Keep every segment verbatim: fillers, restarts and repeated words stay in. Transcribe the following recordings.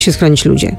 się schronić ludzie?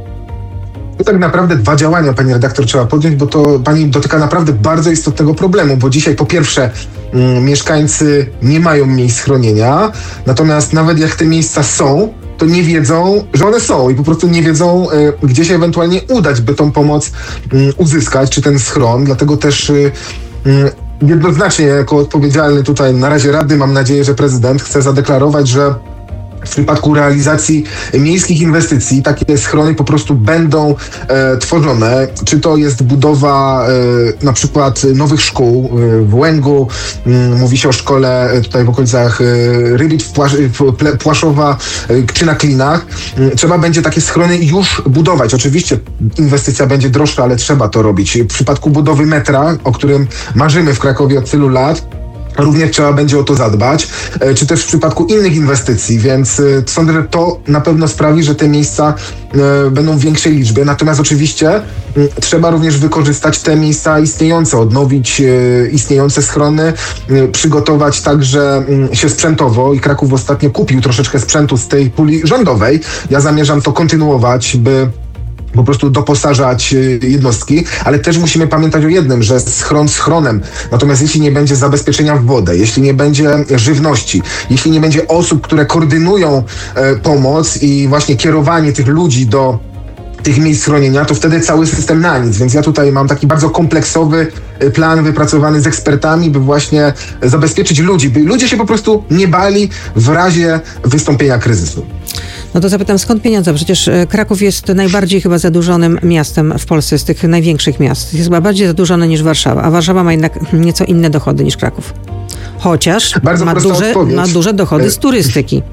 To tak naprawdę dwa działania, pani redaktor, trzeba podjąć, bo to pani dotyka naprawdę bardzo istotnego problemu, bo dzisiaj po pierwsze mm, mieszkańcy nie mają miejsc schronienia, natomiast nawet jak te miejsca są, to nie wiedzą, że one są i po prostu nie wiedzą, y, gdzie się ewentualnie udać, by tą pomoc y, uzyskać, czy ten schron, dlatego też y, y, jednoznacznie jako odpowiedzialny tutaj na razie radny, mam nadzieję, że prezydent chce zadeklarować, że w przypadku realizacji miejskich inwestycji takie schrony po prostu będą e, tworzone. Czy to jest budowa e, na przykład nowych szkół e, w Łęgu, m, mówi się o szkole e, tutaj w okolicach e, Rybit, w Płasz, w Ple, Płaszowa e, czy na Klinach. E, trzeba będzie takie schrony już budować. Oczywiście inwestycja będzie droższa, ale trzeba to robić. W przypadku budowy metra, o którym marzymy w Krakowie od tylu lat, również trzeba będzie o to zadbać, czy też w przypadku innych inwestycji, więc sądzę, że to na pewno sprawi, że te miejsca będą w większej liczbie. Natomiast oczywiście trzeba również wykorzystać te miejsca istniejące, odnowić istniejące schrony, przygotować także się sprzętowo i Kraków ostatnio kupił troszeczkę sprzętu z tej puli rządowej. Ja zamierzam to kontynuować, by po prostu doposażać jednostki, ale też musimy pamiętać o jednym, że schron schronem. Natomiast jeśli nie będzie zabezpieczenia w wodę, jeśli nie będzie żywności, jeśli nie będzie osób, które koordynują e, pomoc i właśnie kierowanie tych ludzi do tych miejsc schronienia, to wtedy cały system na nic. Więc ja tutaj mam taki bardzo kompleksowy plan wypracowany z ekspertami, by właśnie zabezpieczyć ludzi, by ludzie się po prostu nie bali w razie wystąpienia kryzysu. No to zapytam, skąd pieniądze? Przecież Kraków jest najbardziej chyba zadłużonym miastem w Polsce z tych największych miast. Jest chyba bardziej zadłużony niż Warszawa, a Warszawa ma jednak nieco inne dochody niż Kraków. Chociaż Bardzo ma duże, ma duże dochody z turystyki.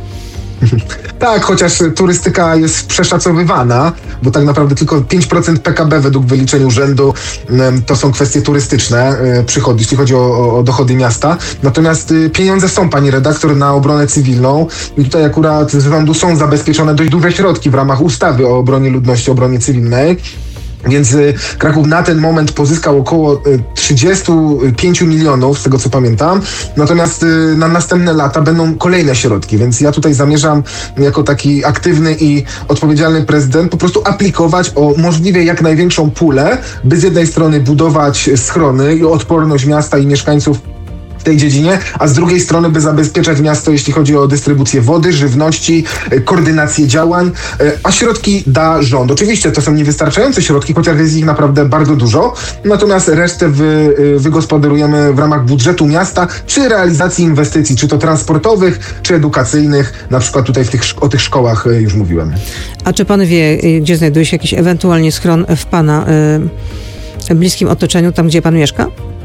Tak, chociaż turystyka jest przeszacowywana, bo tak naprawdę tylko pięć procent P K B według wyliczeń urzędu to są kwestie turystyczne, przychody, jeśli chodzi o, o dochody miasta. Natomiast pieniądze są, pani redaktor, na obronę cywilną i tutaj akurat z rządu są zabezpieczone dość duże środki w ramach ustawy o obronie ludności, obronie cywilnej. Więc Kraków na ten moment pozyskał około trzydzieści pięć milionów, z tego co pamiętam. Natomiast na następne lata będą kolejne środki, więc ja tutaj zamierzam jako taki aktywny i odpowiedzialny prezydent po prostu aplikować o możliwie jak największą pulę, by z jednej strony budować schrony i odporność miasta i mieszkańców w tej dziedzinie, a z drugiej strony by zabezpieczać miasto, jeśli chodzi o dystrybucję wody, żywności, koordynację działań, a środki da rząd. Oczywiście to są niewystarczające środki, chociaż jest ich naprawdę bardzo dużo, natomiast resztę wy, wygospodarujemy w ramach budżetu miasta, czy realizacji inwestycji, czy to transportowych, czy edukacyjnych, na przykład tutaj w tych, o tych szkołach już mówiłem. A czy pan wie, gdzie znajduje się jakiś ewentualnie schron w pana y, bliskim otoczeniu, tam gdzie pan mieszka?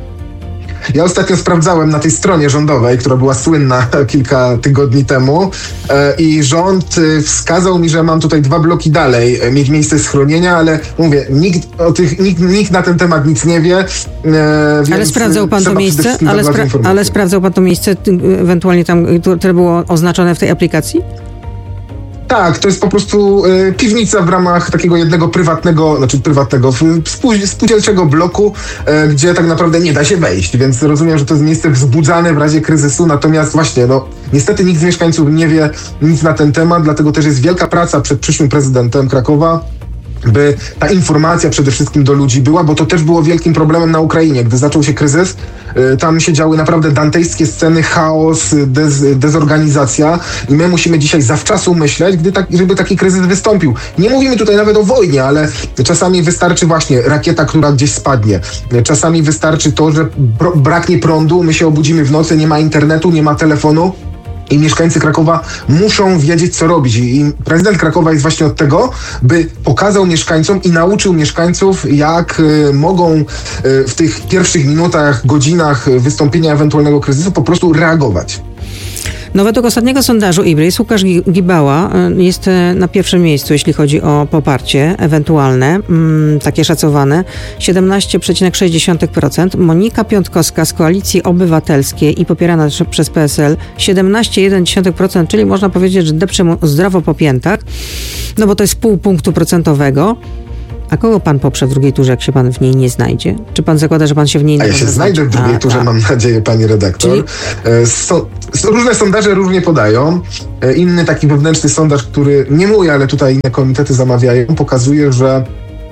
Ja ostatnio sprawdzałem na tej stronie rządowej, która była słynna kilka tygodni temu e, i rząd wskazał mi, że mam tutaj dwa bloki dalej mieć miejsce schronienia, ale mówię, nikt, o tych, nikt, nikt na ten temat nic nie wie. E, więc ale sprawdzał pan to miejsce? Ale, spra- ale sprawdzał pan to miejsce ewentualnie tam, które było oznaczone w tej aplikacji? Tak, to jest po prostu y, piwnica w ramach takiego jednego prywatnego, znaczy prywatnego, spół- spółdzielczego bloku, y, gdzie tak naprawdę nie da się wejść, więc rozumiem, że to jest miejsce wzbudzane w razie kryzysu, natomiast właśnie, no niestety nikt z mieszkańców nie wie nic na ten temat, dlatego też jest wielka praca przed przyszłym prezydentem Krakowa, by ta informacja przede wszystkim do ludzi była, bo to też było wielkim problemem na Ukrainie. Gdy zaczął się kryzys, tam się działy naprawdę dantejskie sceny, chaos, dez, dezorganizacja i my musimy dzisiaj zawczasu myśleć, gdy tak, żeby taki kryzys wystąpił. Nie mówimy tutaj nawet o wojnie, ale czasami wystarczy właśnie rakieta, która gdzieś spadnie. Czasami wystarczy to, że braknie prądu, my się obudzimy w nocy, nie ma internetu, nie ma telefonu. I mieszkańcy Krakowa muszą wiedzieć, co robić. I prezydent Krakowa jest właśnie od tego, by pokazał mieszkańcom i nauczył mieszkańców, jak y, mogą y, w tych pierwszych minutach, godzinach wystąpienia ewentualnego kryzysu po prostu reagować. No według ostatniego sondażu Ibris Łukasz Gibała jest na pierwszym miejscu, jeśli chodzi o poparcie ewentualne, mm, takie szacowane, siedemnaście przecinek sześć procent. Monika Piątkowska z Koalicji Obywatelskiej i popierana przez P S L siedemnaście przecinek jeden procent, czyli można powiedzieć, że depcze mu zdrowo po piętach, no bo to jest pół punktu procentowego. A kogo pan poprze w drugiej turze, jak się pan w niej nie znajdzie? Czy pan zakłada, że pan się w niej nie A ja się znajdę w drugiej A, turze, tak. mam nadzieję, pani redaktor. Czyli... So, so, różne sondaże różnie podają. Inny taki wewnętrzny sondaż, który nie mój, ale tutaj inne komitety zamawiają, pokazuje, że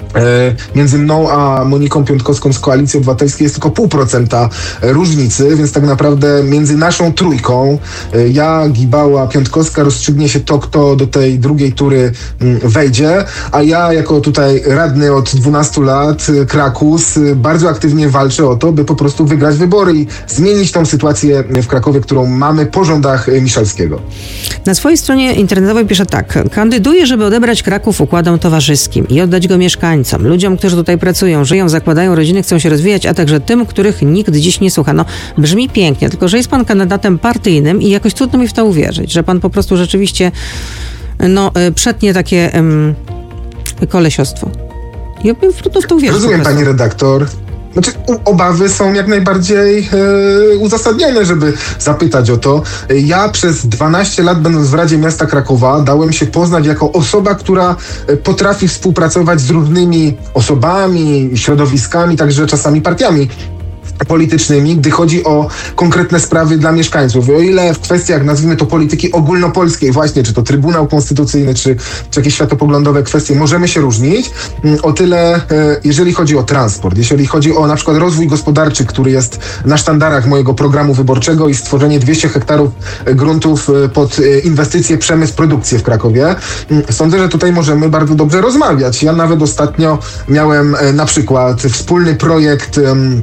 między mną a Moniką Piątkowską z Koalicji Obywatelskiej jest tylko pół procenta różnicy, więc tak naprawdę między naszą trójką, ja, Gibała, Piątkowska, rozstrzygnie się to, kto do tej drugiej tury wejdzie, a ja jako tutaj radny od dwunastu lat, Krakus, bardzo aktywnie walczę o to, by po prostu wygrać wybory i zmienić tą sytuację w Krakowie, którą mamy po rządach Miszalskiego. Na swojej stronie internetowej pisze tak: kandyduję, żeby odebrać Kraków układom towarzyskim i oddać go mieszkańcom. Ludziom, którzy tutaj pracują, żyją, zakładają rodziny, chcą się rozwijać, a także tym, których nikt dziś nie słucha. No, brzmi pięknie, tylko że jest pan kandydatem partyjnym i jakoś trudno mi w to uwierzyć, że pan po prostu rzeczywiście no, przetnie takie um, kolesiostwo. Ja bym trudno w to uwierzyć. Rozumiem, pani redaktor. Znaczy, obawy są jak najbardziej e, uzasadnione, żeby zapytać o to. Ja przez dwanaście lat, będąc w Radzie Miasta Krakowa, dałem się poznać jako osoba, która potrafi współpracować z różnymi osobami, środowiskami, także czasami partiami politycznymi, gdy chodzi o konkretne sprawy dla mieszkańców. O ile w kwestiach, nazwijmy to, polityki ogólnopolskiej, właśnie, czy to Trybunał Konstytucyjny, czy, czy jakieś światopoglądowe kwestie, możemy się różnić, o tyle, jeżeli chodzi o transport, jeżeli chodzi o na przykład rozwój gospodarczy, który jest na sztandarach mojego programu wyborczego i stworzenie dwieście hektarów gruntów pod inwestycje, przemysł, produkcję w Krakowie, sądzę, że tutaj możemy bardzo dobrze rozmawiać. Ja nawet ostatnio miałem na przykład wspólny projekt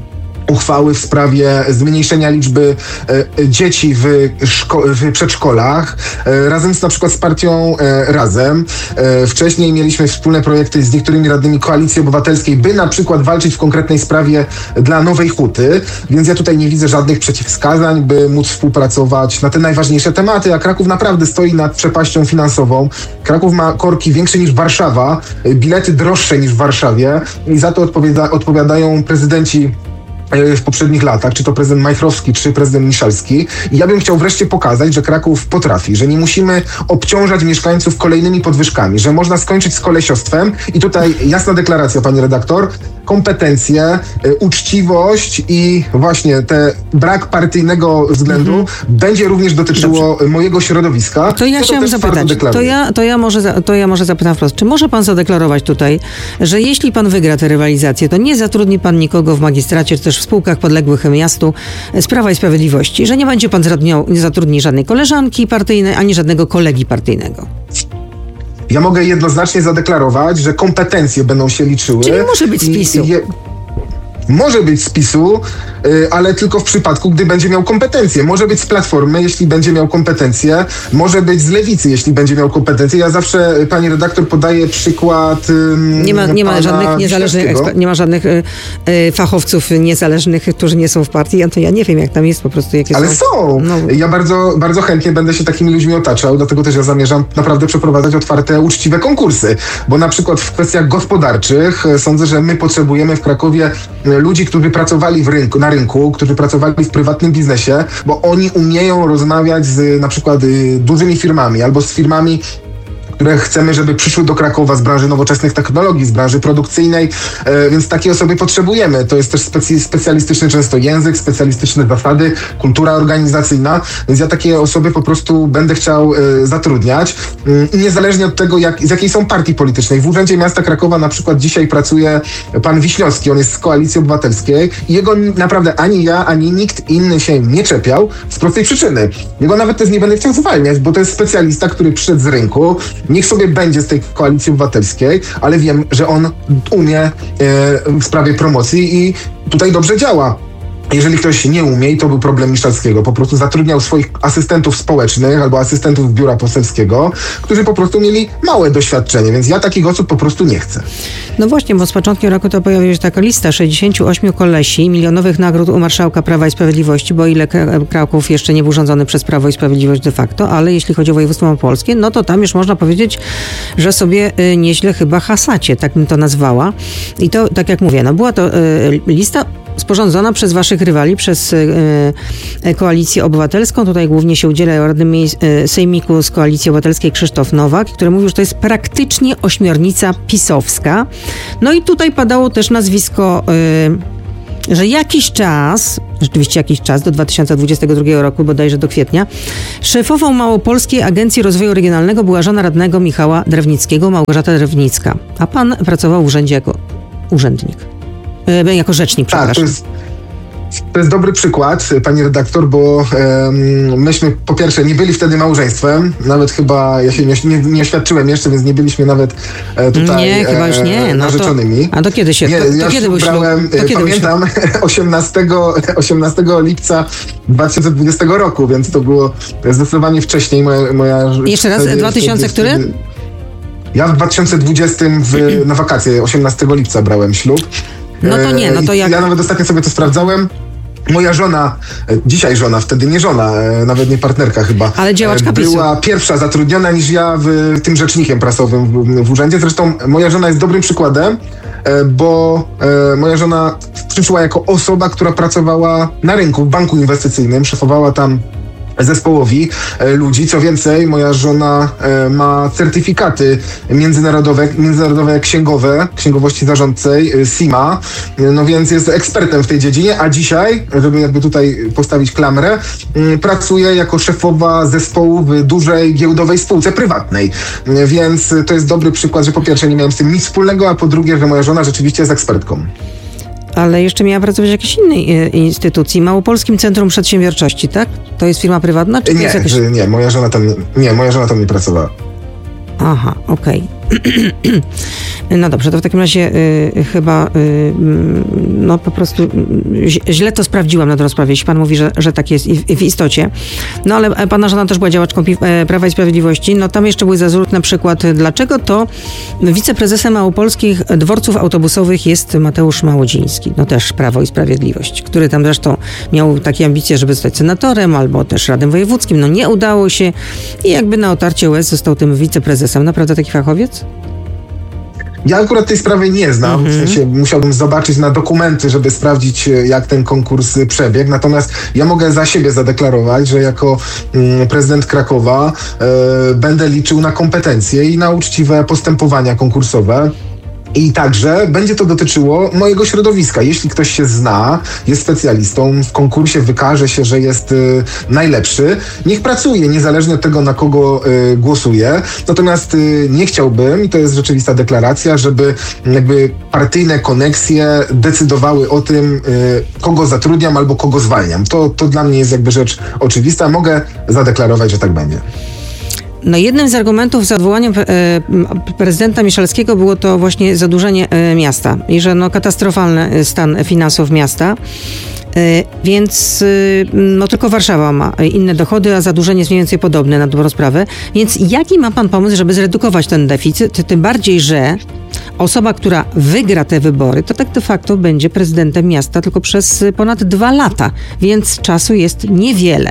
uchwały w sprawie zmniejszenia liczby e, dzieci w, szko- w przedszkolach, e, razem z na przykład z partią e, Razem. E, wcześniej mieliśmy wspólne projekty z niektórymi radnymi Koalicji Obywatelskiej, by na przykład walczyć w konkretnej sprawie dla Nowej Huty, więc ja tutaj nie widzę żadnych przeciwwskazań, by móc współpracować na te najważniejsze tematy, a Kraków naprawdę stoi nad przepaścią finansową. Kraków ma korki większe niż Warszawa, bilety droższe niż w Warszawie i za to odpowiada- odpowiadają prezydenci w poprzednich latach, czy to prezydent Majchrowski, czy prezydent Miszalski. I ja bym chciał wreszcie pokazać, że Kraków potrafi, że nie musimy obciążać mieszkańców kolejnymi podwyżkami, że można skończyć z kolesiostwem. I tutaj jasna deklaracja, pani redaktor, kompetencje, y, uczciwość i właśnie te brak partyjnego względu mhm. będzie również dotyczyło Dobrze. mojego środowiska. To ja chciałam zapytać, to ja, to, ja może, to ja może zapytam wprost, czy może pan zadeklarować tutaj, że jeśli pan wygra tę rywalizację, to nie zatrudni pan nikogo w magistracie, czy też w spółkach podległych miastu z Prawa i Sprawiedliwości, że nie będzie pan zatrudniał, nie zatrudni żadnej koleżanki partyjnej, ani żadnego kolegi partyjnego? Ja mogę jednoznacznie zadeklarować, że kompetencje będą się liczyły. Czyli może być z PiS-u. Je... Może być z PiS-u, yy, ale tylko w przypadku, gdy będzie miał kompetencje. Może być z Platformy, jeśli będzie miał kompetencje. Może być z Lewicy, jeśli będzie miał kompetencje. Ja zawsze, pani redaktor, podaję przykład yy, Nie ma, nie ma żadnych niezależnych eksper- nie ma żadnych yy, yy, fachowców niezależnych, którzy nie są w partii. Ja to ja nie wiem, jak tam jest po prostu. Jakie ale są. są. No. Ja bardzo, bardzo chętnie będę się takimi ludźmi otaczał, dlatego też ja zamierzam naprawdę przeprowadzać otwarte, uczciwe konkursy. Bo na przykład w kwestiach gospodarczych sądzę, że my potrzebujemy w Krakowie ludzi, którzy pracowali w rynku, na rynku, którzy pracowali w prywatnym biznesie, bo oni umieją rozmawiać z na przykład y, dużymi firmami albo z firmami, które chcemy, żeby przyszły do Krakowa z branży nowoczesnych technologii, z branży produkcyjnej, e, więc takie osoby potrzebujemy. To jest też specy, specjalistyczny często język, specjalistyczne zasady, kultura organizacyjna, więc ja takie osoby po prostu będę chciał e, zatrudniać. I e, niezależnie od tego, jak, z jakiej są partii politycznej. W Urzędzie Miasta Krakowa na przykład dzisiaj pracuje pan Wiśniowski, on jest z Koalicji Obywatelskiej i jego naprawdę ani ja, ani nikt inny się nie czepiał z prostej przyczyny. Jego nawet też nie będę chciał zwalniać, bo to jest specjalista, który przyszedł z rynku. Niech sobie będzie z tej Koalicji Obywatelskiej, ale wiem, że on umie e, w sprawie promocji i tutaj dobrze działa. Jeżeli ktoś nie umie, i to był problem Miszalskiego, po prostu zatrudniał swoich asystentów społecznych albo asystentów biura poselskiego, którzy po prostu mieli małe doświadczenie, więc ja takich osób po prostu nie chcę. No właśnie, bo z początkiem roku to pojawiła się taka lista sześćdziesięciu ośmiu kolesi, milionowych nagród u marszałka Prawa i Sprawiedliwości, bo ile Kraków jeszcze nie był rządzony przez Prawo i Sprawiedliwość de facto, ale jeśli chodzi o województwo małopolskie, no to tam już można powiedzieć, że sobie y, nieźle chyba hasacie, tak bym to nazwała. I to, tak jak mówię, no była to y, lista sporządzona przez waszych rywali, przez e, Koalicję Obywatelską. Tutaj głównie się udziela radny miejsc, e, sejmiku z Koalicji Obywatelskiej Krzysztof Nowak, który mówił, że to jest praktycznie ośmiornica pisowska. No i tutaj padało też nazwisko, e, że jakiś czas, rzeczywiście jakiś czas, do dwa tysiące dwudziestego drugiego roku, bodajże do kwietnia, szefową Małopolskiej Agencji Rozwoju Regionalnego była żona radnego Michała Drewnickiego, Małgorzata Drewnicka. A pan pracował w urzędzie jako urzędnik. E, jako rzecznik, tak, przepraszam. To jest, to jest dobry przykład, pani redaktor, bo e, myśmy po pierwsze nie byli wtedy małżeństwem, nawet chyba, ja się nie, nie, nie oświadczyłem jeszcze, więc nie byliśmy nawet e, tutaj nie, chyba już nie. No narzeczonymi. To, a to kiedy się, nie, to, to ja kiedy był brałem, to kiedy pamiętam, osiemnastego lipca dwa tysiące dwudziestego roku, więc to było zdecydowanie wcześniej. Moja, moja Jeszcze raz, dwa tysiące który? Wtedy, ja w dwa tysiące dwudziestym w, na wakacje, osiemnastego lipca brałem ślub. No to nie, no to jak... Ja nawet ostatnio sobie to sprawdzałem. Moja żona, dzisiaj żona, wtedy nie żona, nawet nie partnerka chyba, ale działaczka PiSu. Była pierwsza zatrudniona niż ja w tym rzecznikiem prasowym w, w urzędzie. Zresztą moja żona jest dobrym przykładem, bo moja żona przyszła jako osoba, która pracowała na rynku, w banku inwestycyjnym, szefowała tam zespołowi ludzi. Co więcej, moja żona ma certyfikaty międzynarodowe, międzynarodowe księgowe, księgowości zarządczej, S I M A, no więc jest ekspertem w tej dziedzinie, a dzisiaj, żeby jakby tutaj postawić klamrę, pracuje jako szefowa zespołu w dużej giełdowej spółce prywatnej. Więc to jest dobry przykład, że po pierwsze nie miałem z tym nic wspólnego, a po drugie, że moja żona rzeczywiście jest ekspertką. Ale jeszcze miała pracować w jakiejś innej instytucji, Małopolskim Centrum Przedsiębiorczości, tak? To jest firma prywatna? Czy to nie, jest jakaś... nie, moja żona tam nie, nie, moja żona tam nie pracowała. Aha, okej. Okay. No dobrze, to w takim razie y, chyba y, no po prostu y, źle to sprawdziłam na tej rozprawie, jeśli pan mówi, że, że tak jest w, w istocie. No ale pana żona też była działaczką Prawa i Sprawiedliwości. No tam jeszcze był zarzut na przykład, dlaczego to wiceprezesem małopolskich dworców autobusowych jest Mateusz Małodziński. No też Prawo i Sprawiedliwość, który tam zresztą miał takie ambicje, żeby zostać senatorem albo też radnym wojewódzkim. No nie udało się i jakby na otarcie łez został tym wiceprezesem. Naprawdę taki fachowiec? Ja akurat tej sprawy nie znam, mm-hmm. w sensie musiałbym zobaczyć na dokumenty, żeby sprawdzić, jak ten konkurs przebiegł. Natomiast ja mogę za siebie zadeklarować, że jako mm, prezydent Krakowa e, będę liczył na kompetencje i na uczciwe postępowania konkursowe. I także będzie to dotyczyło mojego środowiska. Jeśli ktoś się zna, jest specjalistą, w konkursie wykaże się, że jest y, najlepszy, niech pracuje, niezależnie od tego, na kogo y, głosuje. Natomiast y, nie chciałbym, i to jest rzeczywista deklaracja, żeby jakby partyjne koneksje decydowały o tym, y, kogo zatrudniam albo kogo zwalniam. To, to dla mnie jest jakby rzecz oczywista. Mogę zadeklarować, że tak będzie. No jednym z argumentów za odwołaniem e, prezydenta Miszalskiego było to właśnie zadłużenie e, miasta i że no katastrofalny stan finansów miasta. E, więc e, no tylko Warszawa ma inne dochody, a zadłużenie jest mniej więcej podobne na dobrą sprawę. Więc jaki ma pan pomysł, żeby zredukować ten deficyt? Tym bardziej, że osoba, która wygra te wybory, to tak de facto będzie prezydentem miasta tylko przez ponad dwa lata, więc czasu jest niewiele.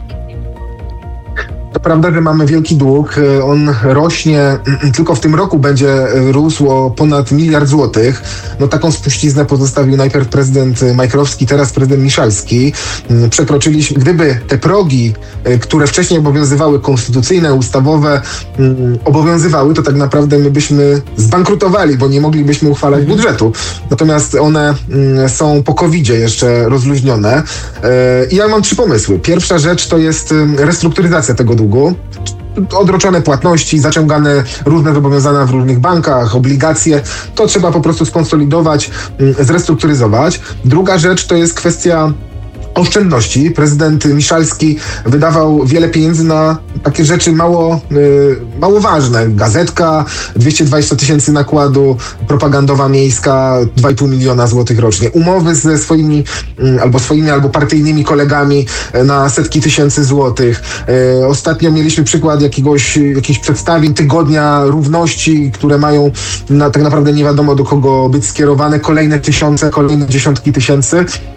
To prawda, że mamy wielki dług. On rośnie, tylko w tym roku będzie rósł o ponad miliard złotych. No taką spuściznę pozostawił najpierw prezydent Majchrowski, teraz prezydent Miszalski. Przekroczyliśmy, gdyby te progi, które wcześniej obowiązywały, konstytucyjne, ustawowe, obowiązywały, to tak naprawdę my byśmy zbankrutowali, bo nie moglibyśmy uchwalać budżetu. Natomiast one są po kowidzie jeszcze rozluźnione. I ja mam trzy pomysły. Pierwsza rzecz to jest restrukturyzacja tego długu. Odroczone płatności, zaciągane różne zobowiązania w różnych bankach, obligacje. To trzeba po prostu skonsolidować, zrestrukturyzować. Druga rzecz to jest kwestia oszczędności. Prezydent Miszalski wydawał wiele pieniędzy na takie rzeczy mało, yy, mało ważne. Gazetka, dwieście dwadzieścia tysięcy nakładu, propagandowa miejska, dwa i pół miliona złotych rocznie. Umowy ze swoimi yy, albo swoimi, albo partyjnymi kolegami yy, na setki tysięcy złotych. Yy, ostatnio mieliśmy przykład jakiegoś, jakichś przedstawień Tygodnia Równości, które mają na, tak naprawdę nie wiadomo do kogo być skierowane. Kolejne tysiące, kolejne dziesiątki tysięcy.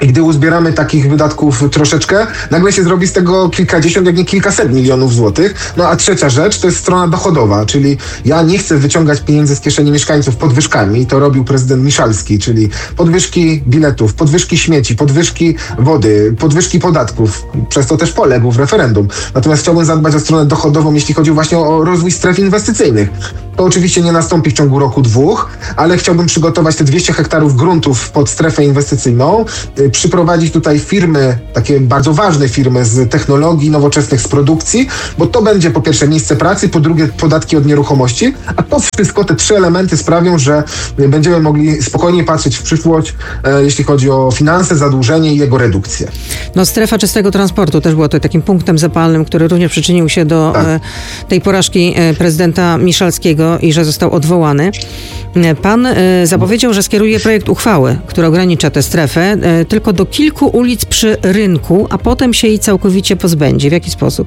I gdy uzbieramy takich wydatków troszeczkę, nagle się zrobi z tego kilkadziesiąt, jak nie kilkaset milionów złotych. No a trzecia rzecz to jest strona dochodowa, czyli ja nie chcę wyciągać pieniędzy z kieszeni mieszkańców podwyżkami. To robił prezydent Miszalski, czyli podwyżki biletów, podwyżki śmieci, podwyżki wody, podwyżki podatków. Przez to też poległ w referendum. Natomiast chciałbym zadbać o stronę dochodową, jeśli chodzi właśnie o rozwój stref inwestycyjnych. To oczywiście nie nastąpi w ciągu roku, dwóch, ale chciałbym przygotować te dwieście hektarów gruntów pod strefę inwestycyjną, przyprowadzić tutaj firmy, takie bardzo ważne firmy z technologii nowoczesnych, z produkcji, bo to będzie po pierwsze miejsce pracy, po drugie podatki od nieruchomości, a to wszystko, te trzy elementy sprawią, że będziemy mogli spokojnie patrzeć w przyszłość, e, jeśli chodzi o finanse, zadłużenie i jego redukcję. No strefa czystego transportu też było to takim punktem zapalnym, który również przyczynił się do tak. e, tej porażki e, prezydenta Miszalskiego i że został odwołany. Pan e, zapowiedział, że skieruje projekt uchwały, która ogranicza tę strefę e, tylko do kilku ulic przy rynku, a potem się jej całkowicie pozbędzie. W jaki sposób?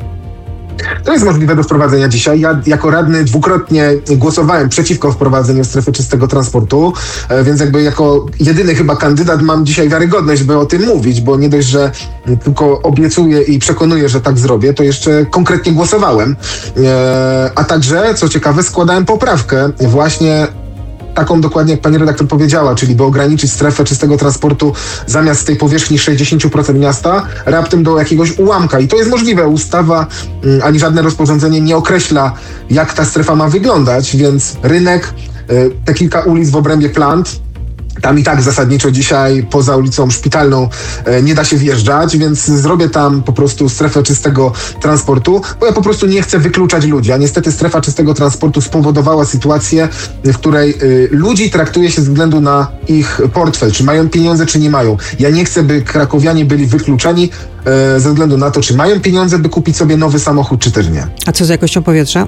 To jest możliwe do wprowadzenia dzisiaj. Ja jako radny dwukrotnie głosowałem przeciwko wprowadzeniu strefy czystego transportu, więc jakby jako jedyny chyba kandydat mam dzisiaj wiarygodność, by o tym mówić, bo nie dość, że tylko obiecuję i przekonuję, że tak zrobię, to jeszcze konkretnie głosowałem. A także, co ciekawe, składałem poprawkę właśnie taką dokładnie, jak pani redaktor powiedziała, czyli by ograniczyć strefę czystego transportu zamiast tej powierzchni sześćdziesiąt procent miasta raptem do jakiegoś ułamka. I to jest możliwe. Ustawa ani żadne rozporządzenie nie określa, jak ta strefa ma wyglądać, więc rynek, te kilka ulic w obrębie plant, tam i tak zasadniczo dzisiaj poza ulicą Szpitalną e, nie da się wjeżdżać, więc zrobię tam po prostu strefę czystego transportu, bo ja po prostu nie chcę wykluczać ludzi, a niestety strefa czystego transportu spowodowała sytuację, w której y, ludzi traktuje się ze względu na ich portfel, czy mają pieniądze, czy nie mają. Ja nie chcę, by krakowianie byli wykluczani e, ze względu na to, czy mają pieniądze, by kupić sobie nowy samochód, czy też nie. A co z jakością powietrza?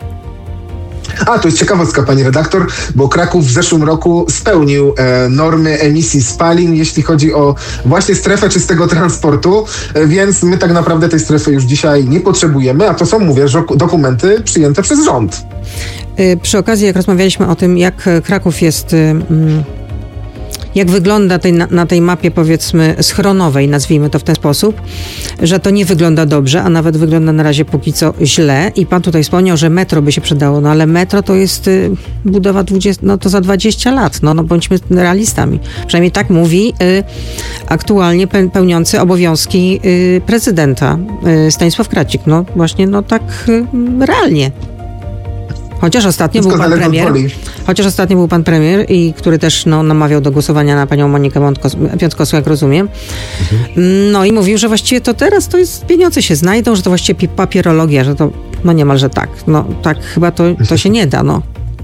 A, to jest ciekawostka, pani redaktor, bo Kraków w zeszłym roku spełnił e, normy emisji spalin, jeśli chodzi o właśnie strefę czystego transportu, e, więc my tak naprawdę tej strefy już dzisiaj nie potrzebujemy, a to są, mówię, dokumenty przyjęte przez rząd. Yy, przy okazji, jak rozmawialiśmy o tym, jak Kraków jest... Yy, jak wygląda tej, na, na tej mapie, powiedzmy, schronowej, nazwijmy to w ten sposób, że to nie wygląda dobrze, a nawet wygląda na razie póki co źle. I pan tutaj wspomniał, że metro by się przydało, no ale metro to jest y, budowa dwudziestu, no to za dwadzieścia lat, no, no bądźmy realistami. Przynajmniej tak mówi y, aktualnie pe, pełniący obowiązki y, prezydenta y, Stanisław Kracik. No właśnie, no tak y, realnie. Chociaż ostatnio był pan premier, chociaż ostatnio był pan premier, i który też no, namawiał do głosowania na panią Monikę Piontkowską, jak rozumiem. Mhm. No i mówił, że właściwie to teraz to jest, pieniądze się znajdą, że to właściwie papierologia, że to no niemalże tak. No tak chyba to, to się nie da, no.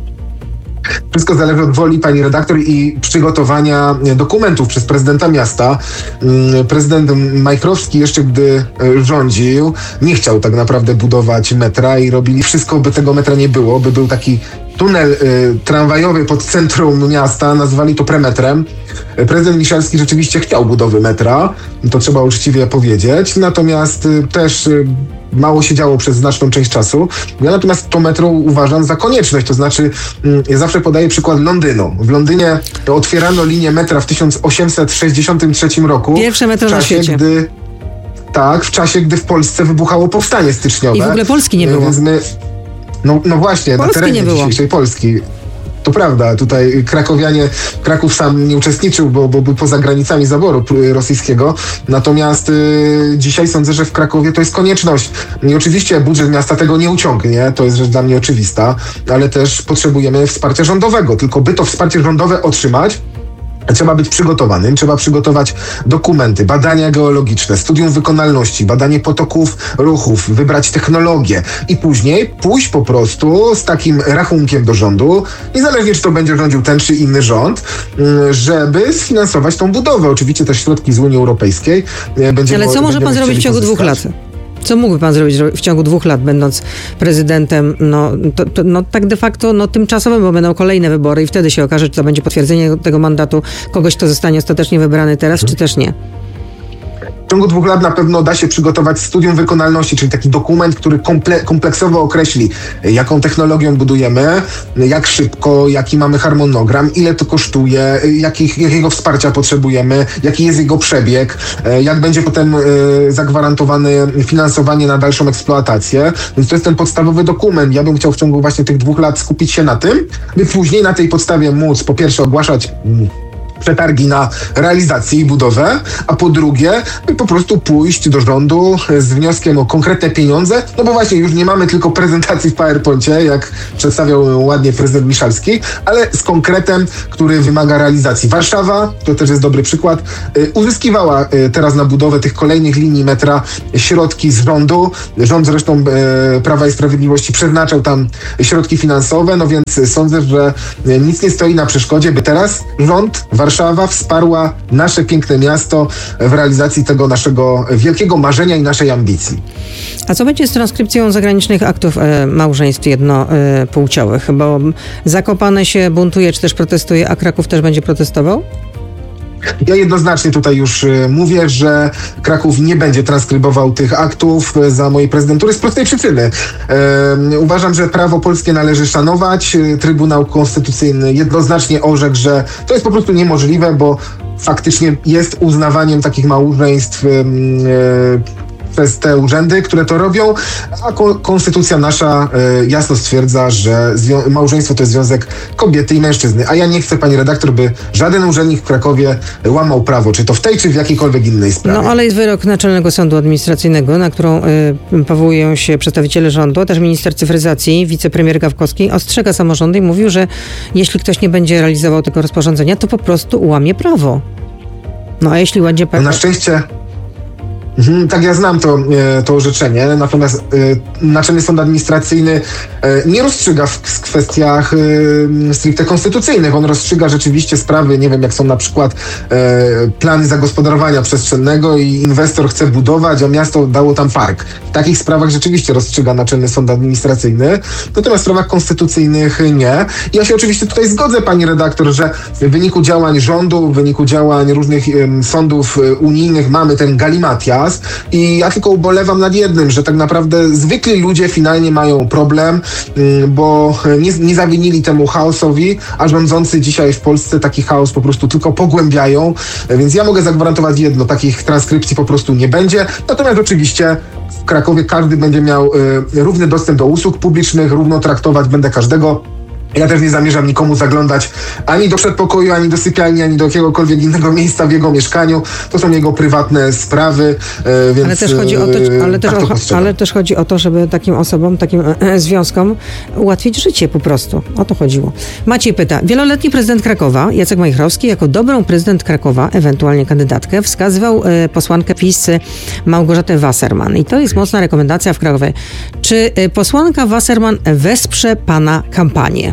Wszystko zależy od woli pani redaktor i przygotowania dokumentów przez prezydenta miasta. Prezydent Majchrowski jeszcze gdy rządził, nie chciał tak naprawdę budować metra i robili wszystko, by tego metra nie było, by był taki tunel y, tramwajowy pod centrum miasta, nazwali to premetrem. Prezydent Miszalski rzeczywiście chciał budowy metra, to trzeba uczciwie powiedzieć, natomiast y, też y, mało się działo przez znaczną część czasu. Ja natomiast to metro uważam za konieczność, to znaczy y, ja zawsze podaję przykład Londynu. W Londynie otwierano linię metra w tysiąc osiemset sześćdziesiątym trzecim roku. Pierwsze metro na świecie. Gdy, tak, w czasie, gdy w Polsce wybuchało powstanie styczniowe. I w ogóle Polski nie było. Więc my, no, no właśnie, Polski na terenie dzisiejszej Polski. To prawda, tutaj krakowianie, Kraków sam nie uczestniczył, bo, bo był poza granicami zaboru rosyjskiego. Natomiast y, dzisiaj sądzę, że w Krakowie to jest konieczność. I oczywiście budżet miasta tego nie uciągnie, to jest rzecz dla mnie oczywista, ale też potrzebujemy wsparcia rządowego. Tylko by to wsparcie rządowe otrzymać, trzeba być przygotowanym, trzeba przygotować dokumenty, badania geologiczne, studium wykonalności, badanie potoków ruchów, wybrać technologię i później pójść po prostu z takim rachunkiem do rządu, niezależnie czy to będzie rządził ten czy inny rząd, żeby sfinansować tą budowę. Oczywiście też środki z Unii Europejskiej. Będzie Ale co może pan zrobić w ciągu dwóch lat? Co mógłby pan zrobić w ciągu dwóch lat, będąc prezydentem, no, to, to, no tak de facto no, tymczasowym, bo będą kolejne wybory i wtedy się okaże, czy to będzie potwierdzenie tego mandatu kogoś, kto zostanie ostatecznie wybrany teraz, czy też nie? W ciągu dwóch lat na pewno da się przygotować studium wykonalności, czyli taki dokument, który komple- kompleksowo określi, jaką technologią budujemy, jak szybko, jaki mamy harmonogram, ile to kosztuje, jakich, jakiego wsparcia potrzebujemy, jaki jest jego przebieg, jak będzie potem zagwarantowane finansowanie na dalszą eksploatację. Więc to jest ten podstawowy dokument. Ja bym chciał w ciągu właśnie tych dwóch lat skupić się na tym, by później na tej podstawie móc po pierwsze ogłaszać przetargi na realizację i budowę, a po drugie po prostu pójść do rządu z wnioskiem o konkretne pieniądze, no bo właśnie już nie mamy tylko prezentacji w PowerPoincie, jak przedstawiał ładnie prezydent Miszalski, ale z konkretem, który wymaga realizacji. Warszawa, to też jest dobry przykład, uzyskiwała teraz na budowę tych kolejnych linii metra środki z rządu. Rząd zresztą Prawa i Sprawiedliwości przeznaczał tam środki finansowe, no więc sądzę, że nic nie stoi na przeszkodzie, by teraz rząd Warszawa wsparła nasze piękne miasto w realizacji tego naszego wielkiego marzenia i naszej ambicji. A co będzie z transkrypcją zagranicznych aktów e, małżeństw jednopłciowych? Bo Zakopane się buntuje, czy też protestuje, a Kraków też będzie protestował? Ja jednoznacznie tutaj już mówię, że Kraków nie będzie transkrybował tych aktów za mojej prezydentury z prostej przyczyny. E, uważam, że prawo polskie należy szanować. Trybunał Konstytucyjny jednoznacznie orzekł, że to jest po prostu niemożliwe, bo faktycznie jest uznawaniem takich małżeństw e, przez te urzędy, które to robią, a ko- konstytucja nasza y, jasno stwierdza, że zwią- małżeństwo to jest związek kobiety i mężczyzny. A ja nie chcę, pani redaktor, by żaden urzędnik w Krakowie łamał prawo, czy to w tej, czy w jakiejkolwiek innej sprawie. No ale jest wyrok Naczelnego Sądu Administracyjnego, na którą y, powołują się przedstawiciele rządu, a też minister cyfryzacji, wicepremier Gawkowski, ostrzega samorządy i mówił, że jeśli ktoś nie będzie realizował tego rozporządzenia, to po prostu łamie prawo. No a jeśli ładnie prawo... No na szczęście... Mhm, tak, ja znam to, e, to orzeczenie, natomiast e, Naczelny Sąd Administracyjny e, nie rozstrzyga w, w kwestiach e, stricte konstytucyjnych. On rozstrzyga rzeczywiście sprawy, nie wiem, jak są na przykład e, plany zagospodarowania przestrzennego i inwestor chce budować, a miasto dało tam park. W takich sprawach rzeczywiście rozstrzyga Naczelny Sąd Administracyjny, natomiast w sprawach konstytucyjnych nie. I ja się oczywiście tutaj zgodzę, pani redaktor, że w wyniku działań rządu, w wyniku działań różnych e, sądów unijnych mamy ten galimatias. I ja tylko ubolewam nad jednym, że tak naprawdę zwykli ludzie finalnie mają problem, bo nie, nie zawinili temu chaosowi, a rządzący dzisiaj w Polsce taki chaos po prostu tylko pogłębiają. Więc ja mogę zagwarantować jedno, takich transkrypcji po prostu nie będzie. Natomiast oczywiście w Krakowie każdy będzie miał y, równy dostęp do usług publicznych, równo traktować będę każdego. Ja też nie zamierzam nikomu zaglądać ani do przedpokoju, ani do sypialni, ani do jakiegokolwiek innego miejsca w jego mieszkaniu. To są jego prywatne sprawy, e, więc... Ale też chodzi o to, ale też, tak o, ale też chodzi o to, żeby takim osobom, takim e, związkom ułatwić życie po prostu. O to chodziło. Maciej pyta. Wieloletni prezydent Krakowa, Jacek Majchrowski, jako dobrą prezydent Krakowa, ewentualnie kandydatkę, wskazywał e, posłankę PiS Małgorzatę Wasserman. I to jest mocna rekomendacja w Krakowie. Czy e, posłanka Wasserman wesprze pana kampanię?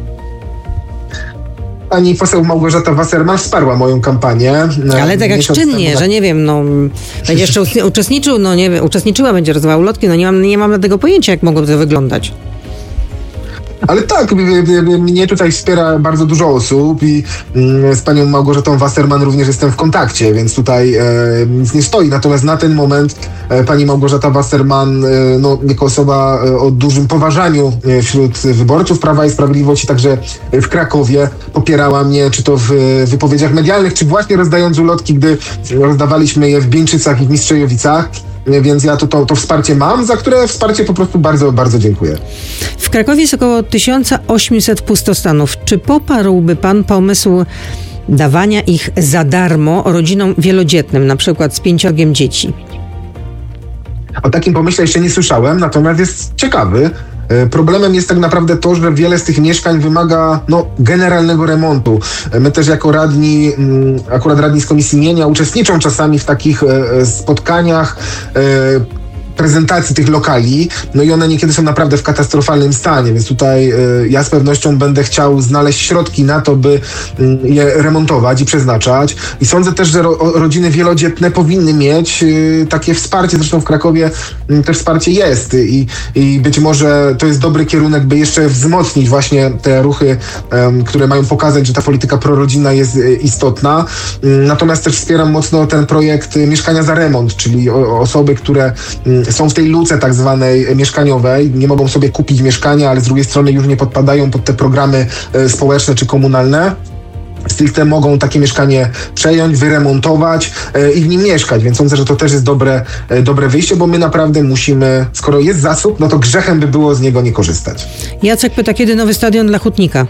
Pani poseł Małgorzata Wasserman wsparła moją kampanię. Ale tak jak czynnie, temu, że nie wiem, no będzie jeszcze uczestniczył, no nie wiem, uczestniczyła, będzie rozdawała ulotki, no nie mam, nie mam dlatego pojęcia, jak mogłoby to wyglądać. Ale tak, mnie tutaj wspiera bardzo dużo osób i z panią Małgorzatą Wasserman również jestem w kontakcie, więc tutaj e, nic nie stoi. Natomiast na ten moment e, pani Małgorzata Wasserman, e, no, jako osoba o dużym poważaniu wśród wyborców Prawa i Sprawiedliwości, także w Krakowie, popierała mnie, czy to w wypowiedziach medialnych, czy właśnie rozdając ulotki, gdy rozdawaliśmy je w Bieńczycach i w Mistrzejowicach. Więc ja to, to, to wsparcie mam, za które wsparcie po prostu bardzo, bardzo dziękuję. W Krakowie jest około tysiąc osiemset pustostanów. Czy poparłby pan pomysł dawania ich za darmo rodzinom wielodzietnym, na przykład z pięciorgiem dzieci? O takim pomyśle jeszcze nie słyszałem, natomiast jest ciekawy. Problemem jest tak naprawdę to, że wiele z tych mieszkań wymaga no, generalnego remontu. My też jako radni, akurat radni z Komisji Mienia uczestniczą czasami w takich spotkaniach prezentacji tych lokali, no i one niekiedy są naprawdę w katastrofalnym stanie, więc tutaj y, ja z pewnością będę chciał znaleźć środki na to, by y, je remontować i przeznaczać. I sądzę też, że ro, rodziny wielodzietne powinny mieć y, takie wsparcie, zresztą w Krakowie y, też wsparcie jest i, i być może to jest dobry kierunek, by jeszcze wzmocnić właśnie te ruchy, y, które mają pokazać, że ta polityka prorodzinna jest y, istotna. Y, natomiast też wspieram mocno ten projekt y, Mieszkania za remont, czyli o, osoby, które y, są w tej luce tak zwanej mieszkaniowej, nie mogą sobie kupić mieszkania, ale z drugiej strony już nie podpadają pod te programy y, społeczne czy komunalne. Stricte mogą takie mieszkanie przejąć, wyremontować y, i w nim mieszkać, więc sądzę, że to też jest dobre, y, dobre wyjście, bo my naprawdę musimy, skoro jest zasób, no to grzechem by było z niego nie korzystać. Jacek pyta, kiedy nowy stadion dla Hutnika?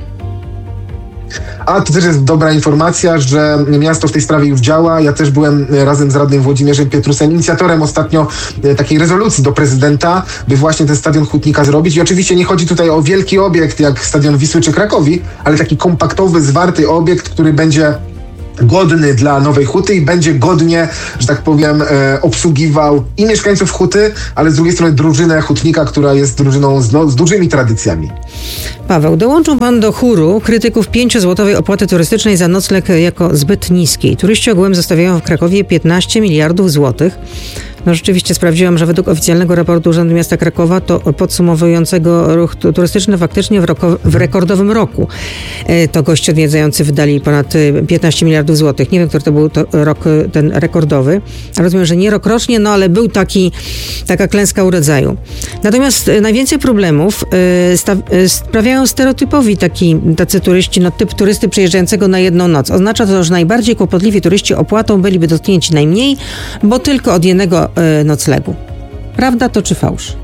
A to też jest dobra informacja, że miasto w tej sprawie już działa. Ja też byłem razem z radnym Włodzimierzem Pietrusem inicjatorem ostatnio takiej rezolucji do prezydenta, by właśnie ten stadion Hutnika zrobić. I oczywiście nie chodzi tutaj o wielki obiekt jak stadion Wisły czy Krakowi, ale taki kompaktowy, zwarty obiekt, który będzie godny dla Nowej Huty i będzie godnie, że tak powiem, e, obsługiwał i mieszkańców Huty, ale z drugiej strony drużynę Hutnika, która jest drużyną z, no, z dużymi tradycjami. Paweł, dołączył pan do chóru krytyków pięciozłotowej opłaty turystycznej za nocleg jako zbyt niskiej. Turyści ogółem zostawiają w Krakowie piętnaście miliardów złotych. No rzeczywiście sprawdziłam, że według oficjalnego raportu Urzędu Miasta Krakowa, to podsumowującego ruch turystyczny faktycznie w, roko, w rekordowym roku, to goście odwiedzający wydali ponad piętnaście miliardów złotych. Nie wiem, który to był to rok ten rekordowy. Rozumiem, że nie rok rocznie, no ale był taki, taka klęska urodzaju. Natomiast najwięcej problemów sta, sprawiają stereotypowi taki, tacy turyści, no typ turysty przyjeżdżającego na jedną noc. Oznacza to, że najbardziej kłopotliwi turyści opłatą byliby dotknięci najmniej, bo tylko od jednego noclegu. Prawda to czy fałsz?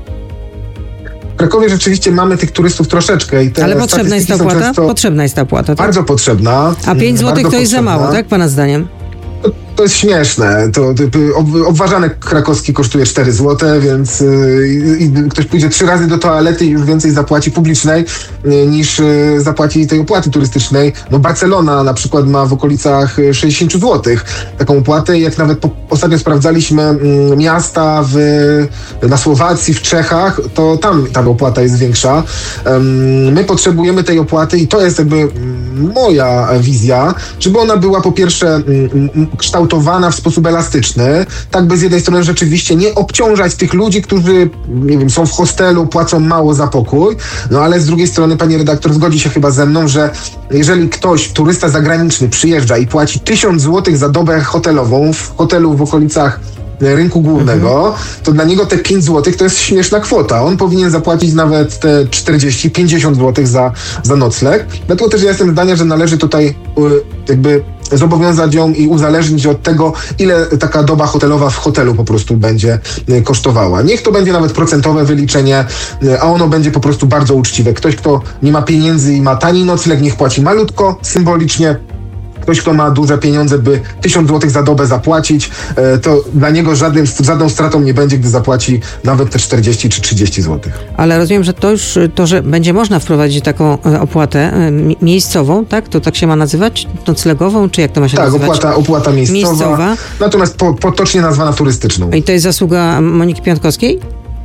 W Krakowie rzeczywiście mamy tych turystów troszeczkę. I te Ale potrzebna jest ta opłata? Potrzebna jest ta opłata, tak? Bardzo potrzebna. A pięć złotych to jest za mało, tak? Pana zdaniem? To, to jest śmieszne. To, to, obważanek krakowski kosztuje cztery złote, więc yy, i ktoś pójdzie trzy razy do toalety i już więcej zapłaci publicznej yy, niż yy, zapłaci tej opłaty turystycznej. No Barcelona na przykład ma w okolicach sześćdziesiąt złotych taką opłatę. Jak nawet po, ostatnio sprawdzaliśmy yy, miasta w, na Słowacji, w Czechach, to tam ta opłata jest większa. Yy, my potrzebujemy tej opłaty i to jest jakby yy, moja wizja, żeby ona była po pierwsze yy, kształtowana w sposób elastyczny, tak by z jednej strony rzeczywiście nie obciążać tych ludzi, którzy, nie wiem, są w hostelu, płacą mało za pokój, no ale z drugiej strony, pani redaktor, zgodzi się chyba ze mną, że jeżeli ktoś, turysta zagraniczny przyjeżdża i płaci tysiąc złotych za dobę hotelową w hotelu w okolicach rynku głównego, mhm. to dla niego te pięć złotych to jest śmieszna kwota. On powinien zapłacić nawet te czterdzieści pięćdziesiąt złotych za, za nocleg. Dlatego też ja jestem zdania, że należy tutaj jakby zobowiązać ją i uzależnić od tego, ile taka doba hotelowa w hotelu po prostu będzie kosztowała. Niech to będzie nawet procentowe wyliczenie, a ono będzie po prostu bardzo uczciwe. Ktoś, kto nie ma pieniędzy i ma tani nocleg, niech płaci malutko, symbolicznie. Ktoś, kto ma duże pieniądze, by tysiąc złotych za dobę zapłacić, to dla niego żadnym, żadną stratą nie będzie, gdy zapłaci nawet te czterdzieści czy trzydzieści złotych. Ale rozumiem, że to już to, że będzie można wprowadzić taką opłatę miejscową, tak? To tak się ma nazywać? Noclegową, czy jak to ma się tak, nazywać? Tak, opłata, opłata miejscowa, miejscowa. Natomiast po, potocznie nazwana turystyczną. I to jest zasługa Moniki Piątkowskiej?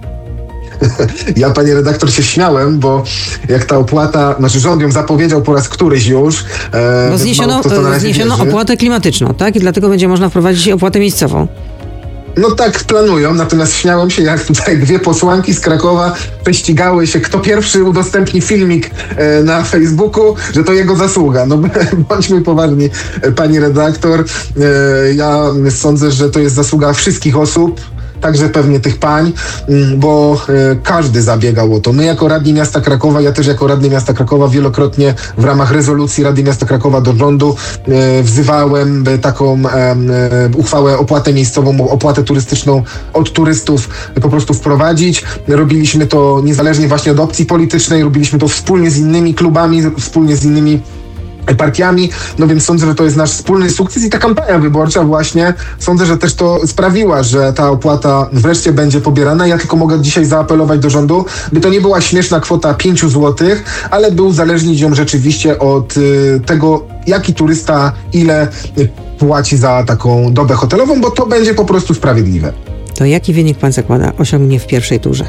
Ja, panie redaktor, się śmiałem, bo jak ta opłata, znaczy rząd ją zapowiedział po raz któryś już. E, bo zniesiono, to to zniesiono opłatę klimatyczną, tak? I dlatego będzie można wprowadzić opłatę miejscową. No tak planują, natomiast śmiałem się, jak tutaj dwie posłanki z Krakowa prześcigały się, kto pierwszy udostępni filmik e, na Facebooku, że to jego zasługa. No bądźmy poważni, pani redaktor. E, ja sądzę, że to jest zasługa wszystkich osób, także pewnie tych pań, bo e, każdy zabiegał o to. My jako radni miasta Krakowa, ja też jako radny miasta Krakowa wielokrotnie w ramach rezolucji Rady Miasta Krakowa do rządu e, wzywałem by taką e, e, uchwałę, opłatę miejscową, opłatę turystyczną od turystów po prostu wprowadzić. Robiliśmy to niezależnie właśnie od opcji politycznej, robiliśmy to wspólnie z innymi klubami, wspólnie z innymi partiami, no więc sądzę, że to jest nasz wspólny sukces i ta kampania wyborcza właśnie, sądzę, że też to sprawiła, że ta opłata wreszcie będzie pobierana. Ja tylko mogę dzisiaj zaapelować do rządu, by to nie była śmieszna kwota pięć złotych, ale by uzależnić ją rzeczywiście od y, tego, jaki turysta ile płaci za taką dobę hotelową, bo to będzie po prostu sprawiedliwe. To jaki wynik pan zakłada osiągnie w pierwszej turze?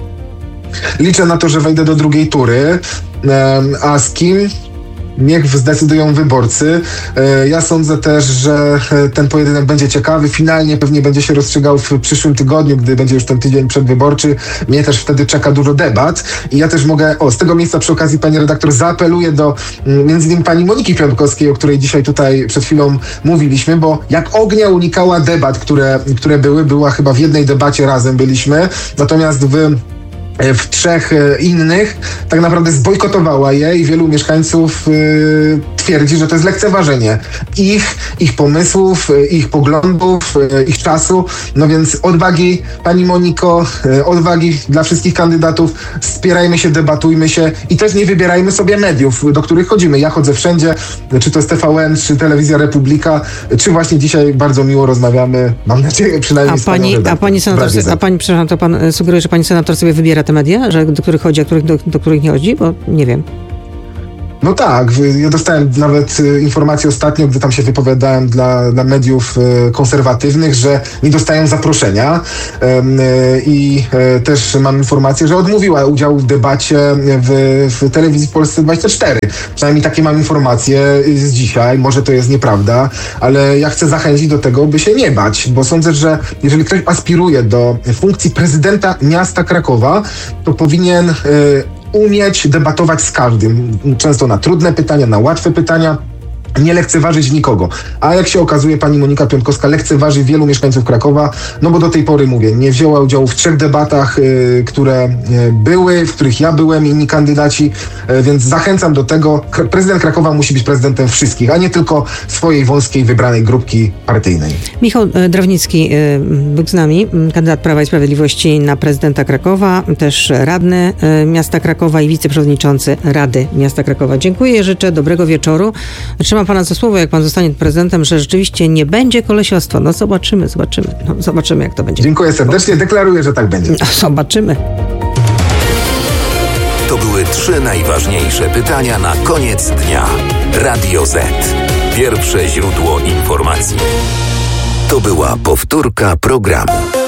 Liczę na to, że wejdę do drugiej tury, a z kim? Niech zdecydują wyborcy. Ja sądzę też, że ten pojedynek będzie ciekawy. Finalnie pewnie będzie się rozstrzygał w przyszłym tygodniu, gdy będzie już ten tydzień przedwyborczy. Mnie też wtedy czeka dużo debat. I ja też mogę, o, z tego miejsca przy okazji, pani redaktor, zaapeluję do między innymi pani Moniki Piątkowskiej, o której dzisiaj tutaj przed chwilą mówiliśmy, bo jak ognia unikała debat, które, które były, była chyba w jednej debacie razem byliśmy, natomiast w w trzech innych tak naprawdę zbojkotowała je i wielu mieszkańców y, twierdzi, że to jest lekceważenie ich, ich pomysłów, ich poglądów, ich czasu. No więc odwagi, pani Moniko, odwagi dla wszystkich kandydatów, wspierajmy się, debatujmy się i też nie wybierajmy sobie mediów, do których chodzimy. Ja chodzę wszędzie, czy to jest T V N, czy Telewizja Republika, czy właśnie dzisiaj bardzo miło rozmawiamy, mam nadzieję przynajmniej a z panią pani, redaktor. A pani senator, a pani, przepraszam, to pan sugeruje, że pani senator sobie wybiera te media, że do których chodzi, a których, do, do których nie chodzi? Bo nie wiem. No tak, ja dostałem nawet informację ostatnio, gdy tam się wypowiadałem dla, dla mediów konserwatywnych, że nie dostają zaproszenia i też mam informację, że odmówiła udziału w debacie w, w telewizji Polsce dwadzieścia cztery. Przynajmniej takie mam informacje z dzisiaj, może to jest nieprawda, ale ja chcę zachęcić do tego, by się nie bać, bo sądzę, że jeżeli ktoś aspiruje do funkcji prezydenta miasta Krakowa, to powinien umieć debatować z każdym. Często na trudne pytania, na łatwe pytania. Nie lekceważyć nikogo. A jak się okazuje, pani Monika Piątkowska lekceważy wielu mieszkańców Krakowa, no bo do tej pory, mówię, nie wzięła udziału w trzech debatach, y, które y, były, w których ja byłem, inni kandydaci, y, więc zachęcam do tego. K- prezydent Krakowa musi być prezydentem wszystkich, a nie tylko swojej wąskiej, wybranej grupki partyjnej. Michał Drewnicki y, był z nami, kandydat Prawa i Sprawiedliwości na prezydenta Krakowa, też radny y, miasta Krakowa i wiceprzewodniczący Rady Miasta Krakowa. Dziękuję, życzę dobrego wieczoru. Trzymam pana za słowo, jak pan zostanie prezydentem, że rzeczywiście nie będzie kolesiostwa. No zobaczymy, zobaczymy. No, zobaczymy, jak to będzie. Dziękuję serdecznie, deklaruję, że tak będzie. No, zobaczymy. To były trzy najważniejsze pytania na koniec dnia. Radio Z. Pierwsze źródło informacji. To była powtórka programu.